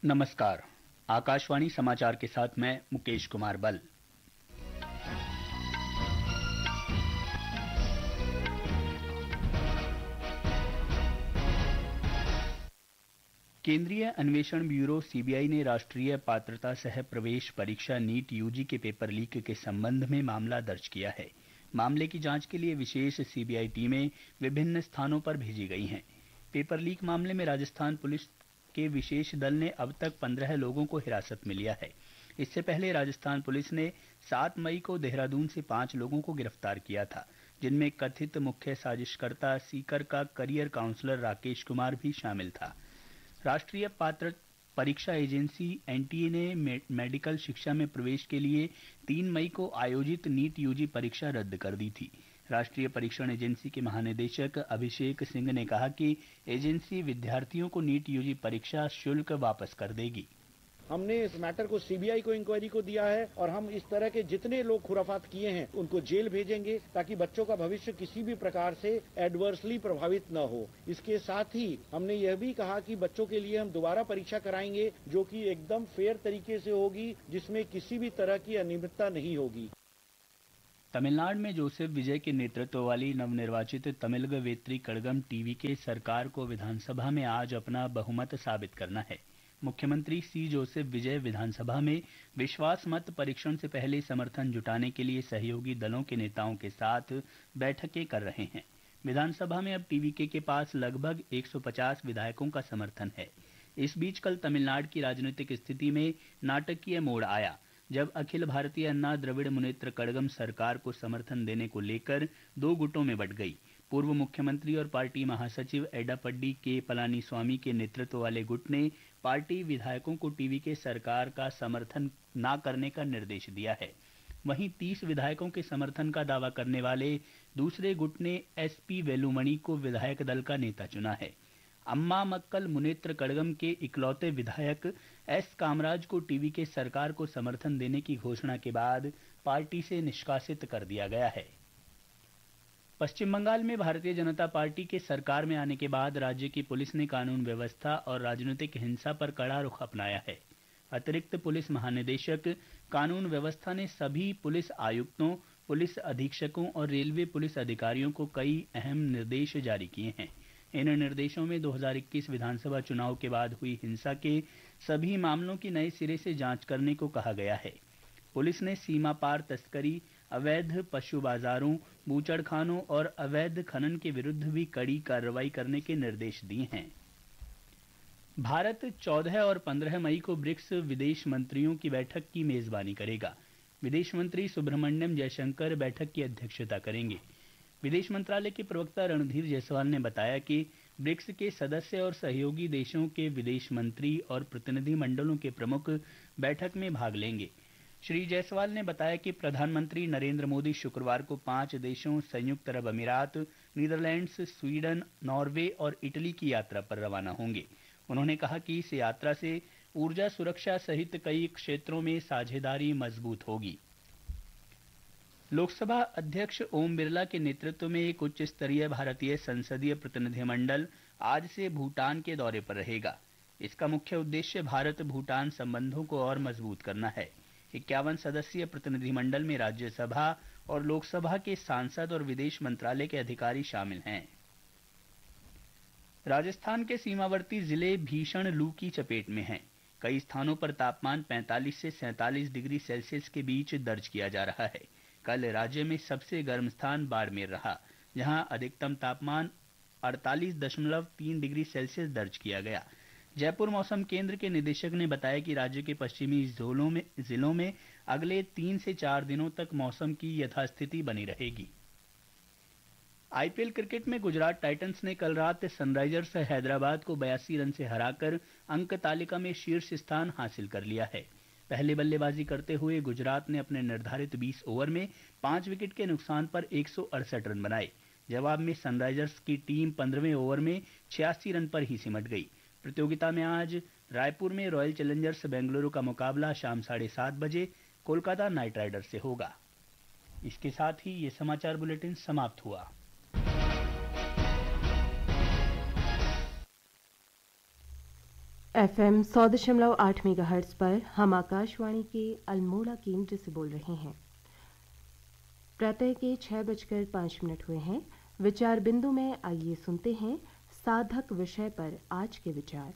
नमस्कार। आकाशवाणी समाचार के साथ मैं मुकेश कुमार बल। केंद्रीय अन्वेषण ब्यूरो सीबीआई ने राष्ट्रीय पात्रता सह प्रवेश परीक्षा नीट यूजी के पेपर लीक के संबंध में मामला दर्ज किया है। मामले की जांच के लिए विशेष सीबीआई टीमें विभिन्न स्थानों पर भेजी गई हैं। पेपर लीक मामले में राजस्थान पुलिस के विशेष दल ने अब तक 15 लोगों को हिरासत में लिया है। इससे पहले राजस्थान पुलिस ने 7 मई को देहरादून से 5 लोगों को गिरफ्तार किया था, जिनमें कथित मुख्य साजिशकर्ता सीकर का करियर काउंसलर राकेश कुमार भी शामिल था। राष्ट्रीय पात्र परीक्षा एजेंसी एनटीए ने मेडिकल शिक्षा में प्रवेश के लिए 3 मई को आयोजित नीट यूजी परीक्षा रद्द कर दी थी। राष्ट्रीय परीक्षण एजेंसी के महानिदेशक अभिषेक सिंह ने कहा कि एजेंसी विद्यार्थियों को नीट यूजी परीक्षा शुल्क वापस कर देगी। हमने इस मैटर को सीबीआई को इंक्वायरी को दिया है और हम इस तरह के जितने लोग खुराफात किए हैं उनको जेल भेजेंगे ताकि बच्चों का भविष्य किसी भी प्रकार से एडवर्सली प्रभावित न हो। इसके साथ ही हमने यह भी कहा कि बच्चों के लिए हम दोबारा परीक्षा कराएंगे जो कि एकदम फेयर तरीके से होगी, जिसमें किसी भी तरह की अनियमितता नहीं होगी। तमिलनाडु में जोसेफ विजय के नेतृत्व वाली नवनिर्वाचित तमिलग वेत्री कड़गम टीवी के सरकार को विधानसभा में आज अपना बहुमत साबित करना है। मुख्यमंत्री सी जोसेफ विजय विधानसभा में विश्वास मत परीक्षण से पहले समर्थन जुटाने के लिए सहयोगी दलों के नेताओं के साथ बैठकें कर रहे हैं। विधानसभा में अब टीवीके के पास लगभग 150 विधायकों का समर्थन है। इस बीच कल तमिलनाडु की राजनीतिक स्थिति में नाटकीय मोड़ आया, जब अखिल भारतीय अन्ना द्रविड़ मुनेत्र कड़गम सरकार को समर्थन देने को लेकर 2 गुटों में बंट गई। पूर्व मुख्यमंत्री और पार्टी महासचिव एडापड्डी के पलानीस्वामी के नेतृत्व वाले गुट ने पार्टी विधायकों को टीवीके सरकार का समर्थन न करने का निर्देश दिया है। वहीं 30 विधायकों के समर्थन का दावा करने वाले दूसरे गुट ने एसपी वेलुमणि को विधायक दल का नेता चुना है। अम्मा मक्कल मुनेत्र कड़गम के इकलौते विधायक एस कामराज को टीवीके सरकार को समर्थन देने की घोषणा के बाद पार्टी से निष्कासित कर दिया गया है। पश्चिम बंगाल में भारतीय जनता पार्टी के सरकार में आने के बाद राज्य की पुलिस ने कानून व्यवस्था और राजनीतिक हिंसा पर कड़ा रुख अपनाया है। अतिरिक्त पुलिस महानिदेशक कानून व्यवस्था ने सभी पुलिस आयुक्तों, पुलिस अधीक्षकों और रेलवे पुलिस अधिकारियों को कई अहम निर्देश जारी किए हैं। इन निर्देशों में 2021 विधानसभा चुनाव के बाद हुई हिंसा के सभी मामलों की नए सिरे से जांच करने को कहा गया है। पुलिस ने सीमा पार तस्करी, अवैध पशु बाजारों, बूचड़खानों और अवैध खनन के विरुद्ध भी कड़ी कार्रवाई करने के निर्देश दिए हैं। भारत 14 और 15 मई को ब्रिक्स विदेश मंत्रियों की बैठक की मेजबानी करेगा। विदेश मंत्री सुब्रमण्यम जयशंकर बैठक की अध्यक्षता करेंगे। विदेश मंत्रालय के प्रवक्ता रणधीर जायसवाल ने बताया कि ब्रिक्स के सदस्य और सहयोगी देशों के विदेश मंत्री और प्रतिनिधि मंडलों के प्रमुख बैठक में भाग लेंगे। श्री जायसवाल ने बताया कि प्रधानमंत्री नरेंद्र मोदी शुक्रवार को 5 देशों संयुक्त अरब अमीरात, नीदरलैंड्स, स्वीडन, नॉर्वे और इटली की यात्रा पर रवाना होंगे। उन्होंने कहा कि इस यात्रा से ऊर्जा सुरक्षा सहित कई क्षेत्रों में साझेदारी मजबूत होगी। लोकसभा अध्यक्ष ओम बिरला के नेतृत्व में एक उच्च स्तरीय भारतीय संसदीय प्रतिनिधिमंडल आज से भूटान के दौरे पर रहेगा। इसका मुख्य उद्देश्य भारत भूटान संबंधों को और मजबूत करना है। 51 सदस्यीय प्रतिनिधिमंडल में राज्यसभा और लोकसभा के सांसद और विदेश मंत्रालय के अधिकारी शामिल हैं। राजस्थान के सीमावर्ती जिले भीषण लू की चपेट में हैं। कई स्थानों पर तापमान 45 से 47 डिग्री सेल्सियस के बीच दर्ज किया जा रहा है। कल राज्य में सबसे गर्म स्थान बाड़मेर रहा, जहां अधिकतम तापमान 48.3 डिग्री सेल्सियस दर्ज किया गया। जयपुर मौसम केंद्र के निदेशक ने बताया कि राज्य के पश्चिमी जिलों में अगले 3 से 4 दिनों तक मौसम की यथास्थिति बनी रहेगी। आईपीएल क्रिकेट में गुजरात टाइटंस ने कल रात सनराइजर्स हैदराबाद को 82 रन से हराकर अंक तालिका में शीर्ष स्थान हासिल कर लिया है। पहले बल्लेबाजी करते हुए गुजरात ने अपने निर्धारित 20 ओवर में 5 विकेट के नुकसान पर 168 रन बनाए। जवाब में सनराइजर्स की टीम 15वें ओवर में 86 रन पर ही सिमट गई। प्रतियोगिता में आज रायपुर में रॉयल चैलेंजर्स बेंगलुरु का मुकाबला शाम 7:30 बजे कोलकाता नाइट राइडर्स से होगा। इसके साथ ही ये समाचार बुलेटिन समाप्त हुआ। FM 100.8 मेगाहर्ट्ज पर हम आकाशवाणी के अल्मोड़ा केंद्र से बोल रहे हैं। प्रातः के 6:05 हुए हैं। विचार बिंदु में आइए सुनते हैं साधक विषय पर आज के विचार।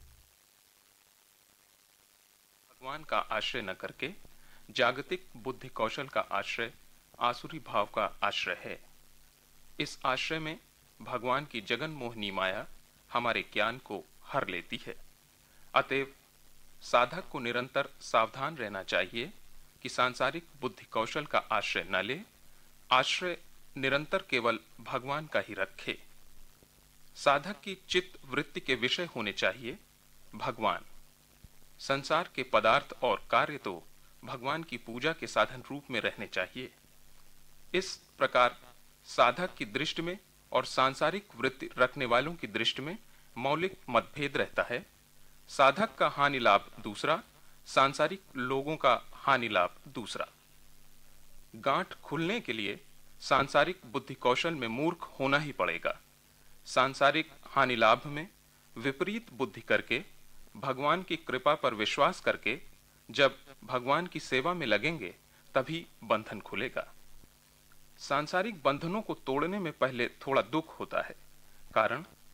भगवान का आश्रय न करके जागतिक बुद्धि कौशल का आश्रय आसुरी भाव का आश्रय है। इस आश्रय में भगवान की जगन मोहिनी माया हमारे ज्ञान को हर लेती है। अतएव साधक को निरंतर सावधान रहना चाहिए कि सांसारिक बुद्धि कौशल का आश्रय न ले, आश्रय निरंतर केवल भगवान का ही रखे। साधक की चित्त वृत्ति के विषय होने चाहिए भगवान। संसार के पदार्थ और कार्य तो भगवान की पूजा के साधन रूप में रहने चाहिए। इस प्रकार साधक की दृष्टि में और सांसारिक वृत्ति रखने वालों की दृष्टि में मौलिक मतभेद रहता है। साधक का हानि लाभ दूसरा, सांसारिक लोगों का हानि लाभ दूसरा। गांठ खुलने के लिए सांसारिक बुद्धि कौशल में मूर्ख होना ही पड़ेगा। सांसारिक हानि लाभ में विपरीत बुद्धि करके भगवान की कृपा पर विश्वास करके जब भगवान की सेवा में लगेंगे तभी बंधन खुलेगा। सांसारिक बंधनों को तोड़ने में पहले थोड़ा दुख होता है, कारण